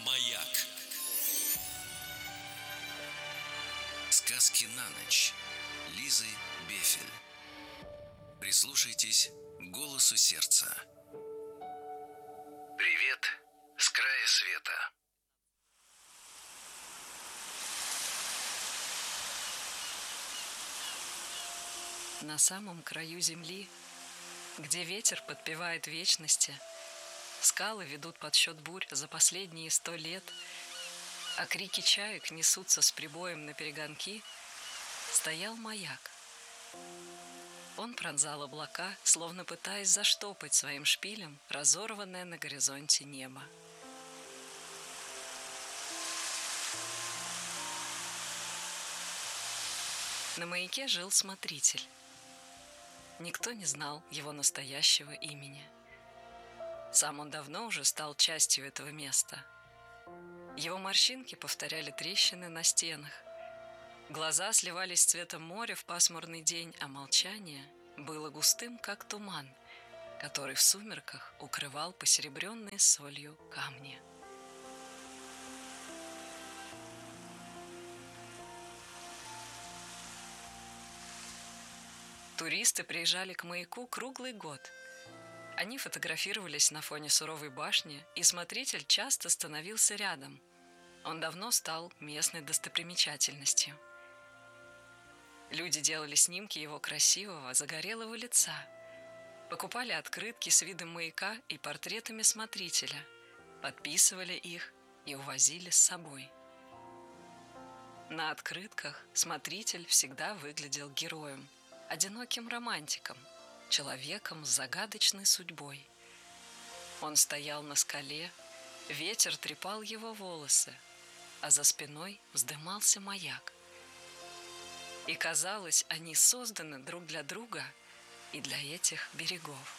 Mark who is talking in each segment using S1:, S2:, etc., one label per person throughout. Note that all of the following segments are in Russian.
S1: Маяк. Сказки на ночь. Лизы Бефель. Прислушайтесь к голосу сердца. Привет с края света.
S2: На самом краю земли, где ветер подпевает вечности, скалы ведут подсчет бурь за последние 100 лет, а крики чаек несутся с прибоем наперегонки, стоял маяк. Он пронзал облака, словно пытаясь заштопать своим шпилем разорванное на горизонте небо. На маяке жил смотритель. Никто не знал его настоящего имени. Сам он давно уже стал частью этого места. Его морщинки повторяли трещины на стенах. Глаза сливались с цветом моря в пасмурный день, а молчание было густым, как туман, который в сумерках укрывал посеребренные солью камни. Туристы приезжали к маяку круглый год. Они фотографировались на фоне суровой башни, и смотритель часто становился рядом. Он давно стал местной достопримечательностью. Люди делали снимки его красивого, загорелого лица, покупали открытки с видом маяка и портретами смотрителя, подписывали их и увозили с собой. На открытках смотритель всегда выглядел героем, одиноким романтиком, человеком с загадочной судьбой. Он стоял на скале, ветер трепал его волосы, а за спиной вздымался маяк. И казалось, они созданы друг для друга и для этих берегов.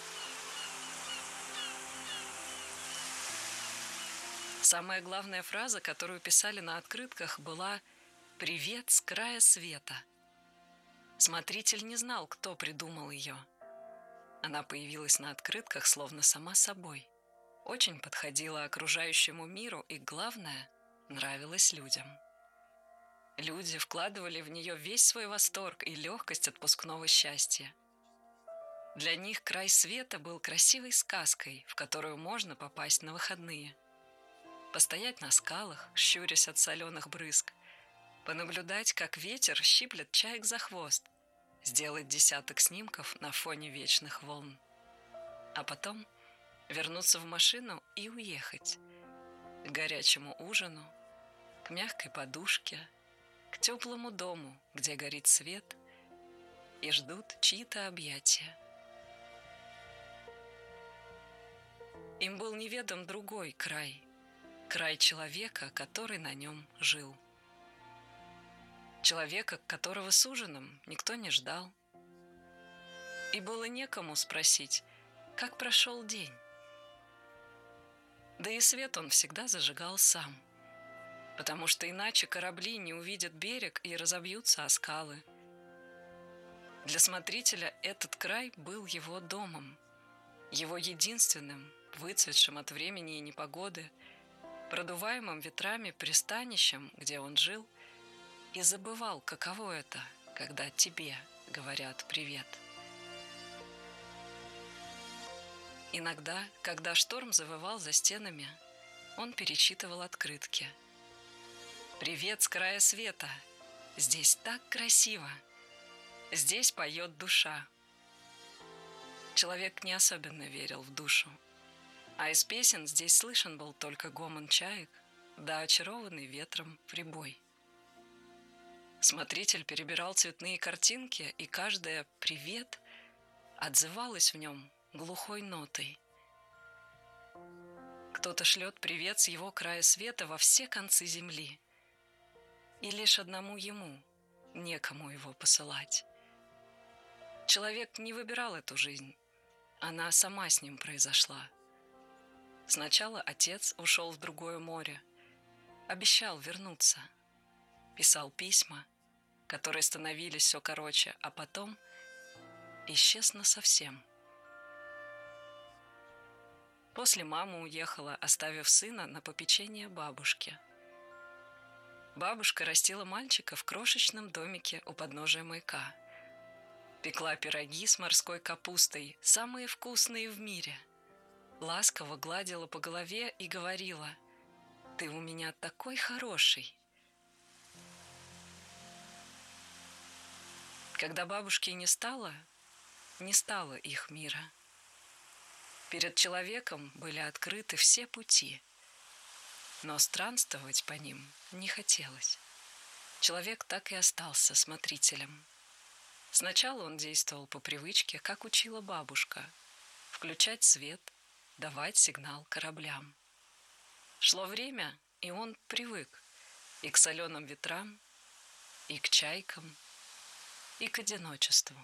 S2: Самая главная фраза, которую писали на открытках, была «Привет с края света». Смотритель не знал, кто придумал ее. Она появилась на открытках словно сама собой. Очень подходила окружающему миру и, главное, нравилась людям. Люди вкладывали в нее весь свой восторг и легкость отпускного счастья. Для них край света был красивой сказкой, в которую можно попасть на выходные. Постоять на скалах, щурясь от соленых брызг, понаблюдать, как ветер щиплет чаек за хвост, сделать десяток снимков на фоне вечных волн. А потом вернуться в машину и уехать. К горячему ужину, к мягкой подушке, к теплому дому, где горит свет и ждут чьи-то объятия. Им был неведом другой край, край человека, который на нем жил. Человека, которого с ужином никто не ждал. И было некому спросить, как прошел день. Да и свет он всегда зажигал сам, потому что иначе корабли не увидят берег и разобьются о скалы. Для смотрителя этот край был его домом, его единственным, выцветшим от времени и непогоды, продуваемым ветрами пристанищем, где он жил, и забывал, каково это, когда тебе говорят «привет». Иногда, когда шторм завывал за стенами, он перечитывал открытки. «Привет с края света! Здесь так красиво! Здесь поет душа!» Человек не особенно верил в душу, а из песен здесь слышен был только гомон чаек да очарованный ветром прибой. Смотритель перебирал цветные картинки, и каждая «привет» отзывалась в нем глухой нотой. Кто-то шлет привет с его края света во все концы земли, и лишь одному ему некому его посылать. Человек не выбирал эту жизнь, она сама с ним произошла. Сначала отец ушел в другое море, обещал вернуться, писал письма, которые становились все короче, а потом исчез насовсем. После мама уехала, оставив сына на попечение бабушки. Бабушка растила мальчика в крошечном домике у подножия маяка. Пекла пироги с морской капустой, самые вкусные в мире. Ласково гладила по голове и говорила: «Ты у меня такой хороший». Когда бабушки не стало их мира. Перед человеком были открыты все пути, но странствовать по ним не хотелось. Человек так и остался смотрителем. Сначала он действовал по привычке, как учила бабушка: включать свет, давать сигнал кораблям. Шло время, и он привык и к соленым ветрам, и к чайкам, и к одиночеству.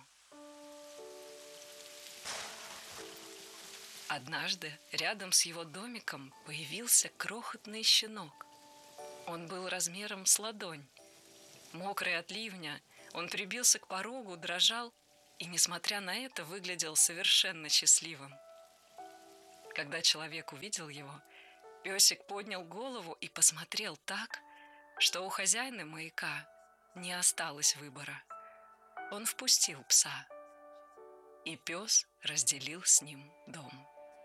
S2: Однажды рядом с его домиком появился крохотный щенок. Он был размером с ладонь. Мокрый от ливня, он прибился к порогу, дрожал и, несмотря на это, выглядел совершенно счастливым. Когда человек увидел его, песик поднял голову и посмотрел так, что у хозяина маяка не осталось выбора. Он впустил пса, и пес разделил с ним дом.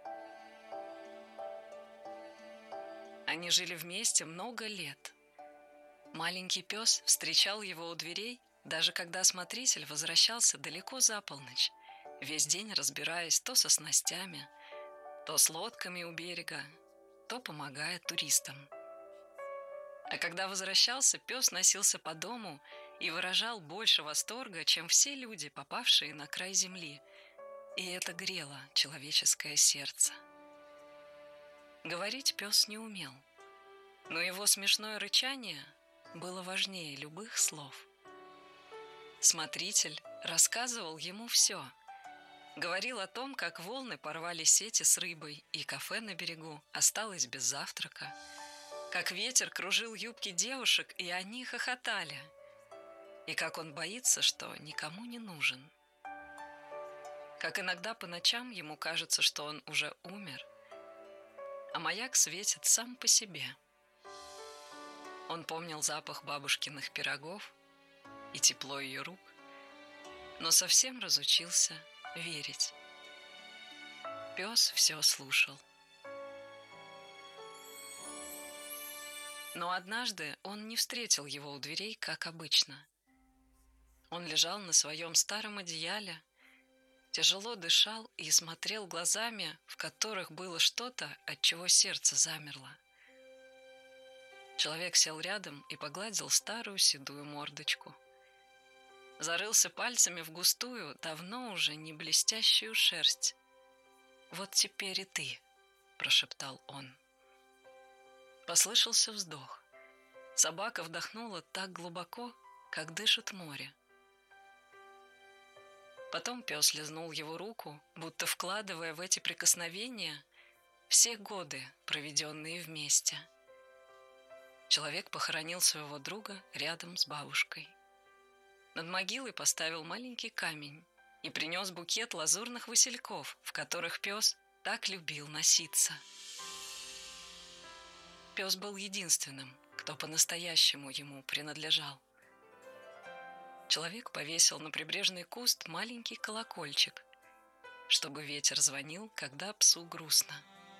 S2: Они жили вместе много лет. Маленький пес встречал его у дверей, даже когда смотритель возвращался далеко за полночь, весь день разбираясь то со снастями, то с лодками у берега, то помогая туристам. А когда возвращался, пес носился по дому и выражал больше восторга, чем все люди, попавшие на край земли, и это грело человеческое сердце. Говорить пес не умел, но его смешное рычание было важнее любых слов. Смотритель рассказывал ему все. Говорил о том, как волны порвали сети с рыбой, и кафе на берегу осталось без завтрака. Как ветер кружил юбки девушек, и они хохотали. И как он боится, что никому не нужен. Как иногда по ночам ему кажется, что он уже умер, а маяк светит сам по себе. Он помнил запах бабушкиных пирогов и тепло ее рук, но совсем разучился верить. Пес все слушал. Но однажды он не встретил его у дверей, как обычно. Он лежал на своем старом одеяле, тяжело дышал и смотрел глазами, в которых было что-то, от чего сердце замерло. Человек сел рядом и погладил старую седую мордочку. Зарылся пальцами в густую, давно уже не блестящую шерсть. «Вот теперь и ты», — прошептал он. Послышался вздох. Собака вдохнула так глубоко, как дышит море. Потом пес лизнул его руку, будто вкладывая в эти прикосновения все годы, проведенные вместе. Человек похоронил своего друга рядом с бабушкой. Над могилой поставил маленький камень и принес букет лазурных васильков, в которых пес так любил носиться. Пес был единственным, кто по-настоящему ему принадлежал. Человек повесил на прибрежный куст маленький колокольчик, чтобы ветер звонил, когда псу грустно.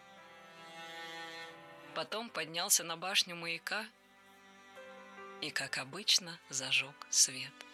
S2: Потом поднялся на башню маяка и, как обычно, зажег свет.